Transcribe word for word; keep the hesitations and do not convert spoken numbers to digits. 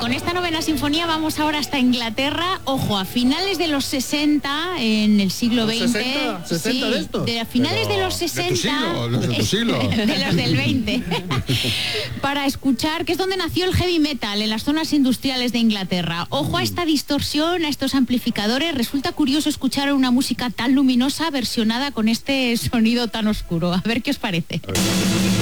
con esta novena sinfonía vamos ahora hasta Inglaterra. Ojo, a finales de los sesenta, en el siglo veinte. ¿sesenta? ¿sesenta sí, de esto? de a finales Pero de los sesenta. de tu siglo, los de tu siglo. De los del veinte. Para escuchar, que es donde nació el heavy metal, en las zonas industriales de Inglaterra. Ojo a esta distorsión, a estos amplificadores. Resulta curioso escuchar una música tan luminosa versionada con este sonido tan oscuro. A ver qué os parece. A ver.